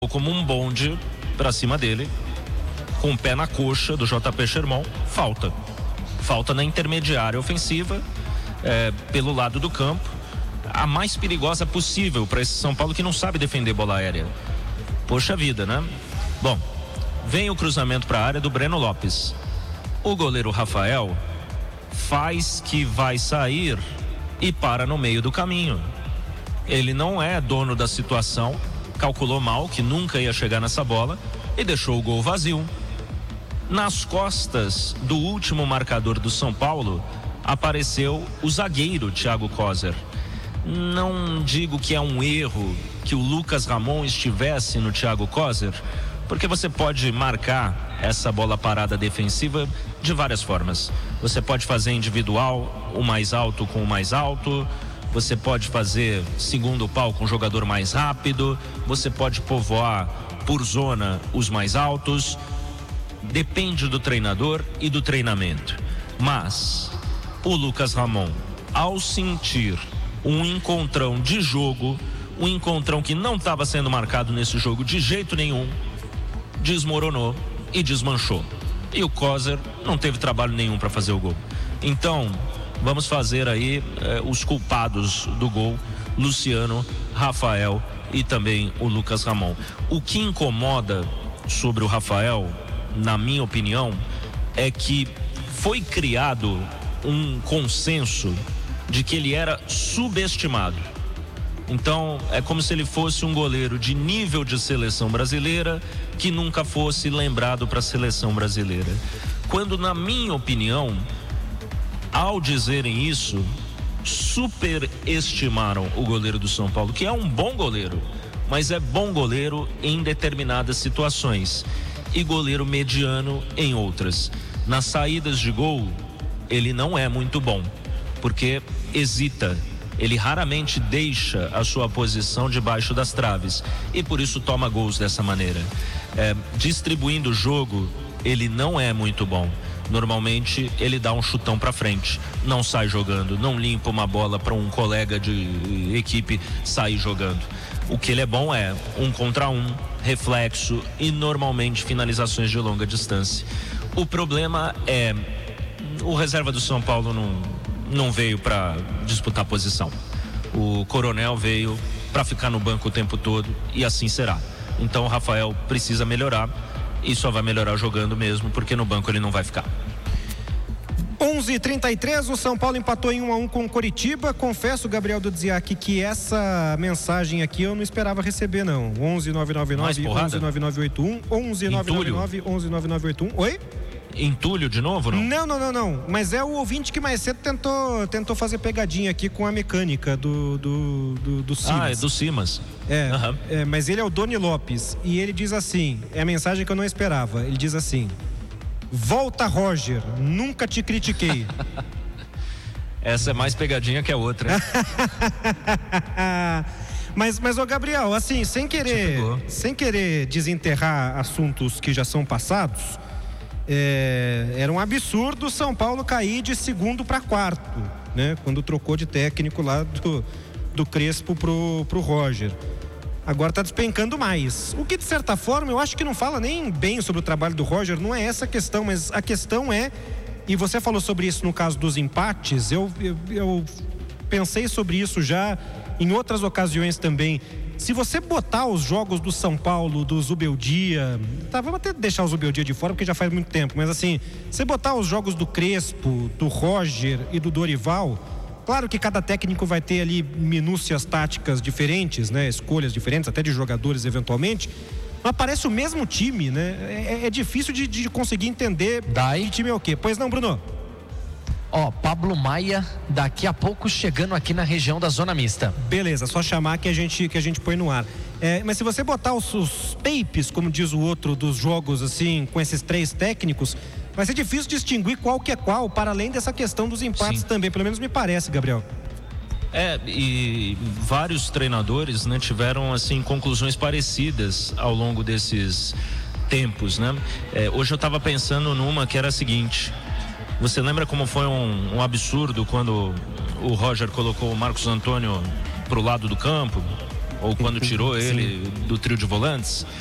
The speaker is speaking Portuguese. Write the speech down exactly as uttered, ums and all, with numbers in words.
como um bonde pra cima dele, com o pé na coxa do J P Sherman. Falta. Falta na intermediária ofensiva, é, pelo lado do campo. A mais perigosa possível para esse São Paulo que não sabe defender bola aérea. Poxa vida, né? Bom, vem o cruzamento para a área do Breno Lopes. O goleiro Rafael faz que vai sair e para no meio do caminho. Ele não é dono da situação, calculou mal que nunca ia chegar nessa bola e deixou o gol vazio. Nas costas do último marcador do São Paulo apareceu o zagueiro Thiago Kozer. Não digo que é um erro que o Lucas Ramon estivesse no Thiago Kozer, porque você pode marcar essa bola parada defensiva de várias formas. Você pode fazer individual, o mais alto com o mais alto. Você pode fazer segundo pau com o jogador mais rápido. Você pode povoar por zona os mais altos. Depende do treinador e do treinamento. Mas o Lucas Ramon, ao sentir um encontrão de jogo, um encontrão que não estava sendo marcado nesse jogo de jeito nenhum, desmoronou e desmanchou. E o Kozer não teve trabalho nenhum para fazer o gol. Então, vamos fazer aí eh, os culpados do gol: Luciano, Rafael e também o Lucas Ramon. O que incomoda sobre o Rafael, na minha opinião, é que foi criado um consenso de que ele era subestimado. Então, é como se ele fosse um goleiro de nível de seleção brasileira que nunca fosse lembrado para a seleção brasileira. Quando, na minha opinião, ao dizerem isso, superestimaram o goleiro do São Paulo, que é um bom goleiro, mas é bom goleiro em determinadas situações e goleiro mediano em outras. Nas saídas de gol, ele não é muito bom, porque hesita. Ele raramente deixa a sua posição debaixo das traves e por isso toma gols dessa maneira. É, distribuindo o jogo, ele não é muito bom. Normalmente ele dá um chutão para frente, não sai jogando, não limpa uma bola para um colega de equipe sair jogando. O que ele é bom é um contra um, reflexo e normalmente finalizações de longa distância. O problema é o reserva do São Paulo não, não veio para disputar posição. O Coronel veio para ficar no banco o tempo todo e assim será. Então o Rafael precisa melhorar e só vai melhorar jogando mesmo, porque no banco ele não vai ficar. onze e trinta e três, o São Paulo empatou em um a um com o Coritiba. Confesso, Gabriel Dudziak, que essa mensagem aqui eu não esperava receber, não. onze nove nove nove, onze nove nove oito um, onze nove nove nove, onze nove nove oito um. Oi? Entulho de novo, não? Não, não, não, não. Mas é o ouvinte que mais cedo tentou, tentou fazer pegadinha aqui com a mecânica do, do, do, do Simas. Ah, é do Simas. É, uhum. é, mas ele é o Doni Lopes. E ele diz assim, é a mensagem que eu não esperava. Ele diz assim: volta, Roger, nunca te critiquei. Essa é mais pegadinha que a outra. mas, mas, ô Gabriel, assim, sem querer, sem querer desenterrar assuntos que já são passados, É, era um absurdo o São Paulo cair de segundo para quarto, né? Quando trocou de técnico lá do, do Crespo pro, pro Roger. Agora tá despencando mais. O que, de certa forma, eu acho que não fala nem bem sobre o trabalho do Roger, não é essa a questão, mas a questão é, e você falou sobre isso no caso dos empates, eu, eu, eu pensei sobre isso já em outras ocasiões também. Se você botar os jogos do São Paulo, do Zubeldia, tá, vamos até deixar o Zubeldia de fora porque já faz muito tempo, mas assim, você botar os jogos do Crespo, do Roger e do Dorival, claro que cada técnico vai ter ali minúcias táticas diferentes, né, escolhas diferentes, até de jogadores eventualmente, mas parece o mesmo time, né? É, é difícil de, de conseguir entender Dai. que time é o quê. Pois não, Bruno? Ó, Pablo Maia, daqui a pouco chegando aqui na região da zona mista. Beleza, só chamar que a gente, que a gente põe no ar. É, mas se você botar os, os tapes, como diz o outro, dos jogos assim, com esses três técnicos, vai ser difícil distinguir qual que é qual, para além dessa questão dos empates. Sim. Também, pelo menos me parece, Gabriel. É, e vários treinadores, né, tiveram assim conclusões parecidas ao longo desses tempos, né? É, hoje eu estava pensando numa que era a seguinte: você lembra como foi um, um absurdo quando o Roger colocou o Marcos Antônio pro lado do campo? ou quando tirou ele do trio de volantes.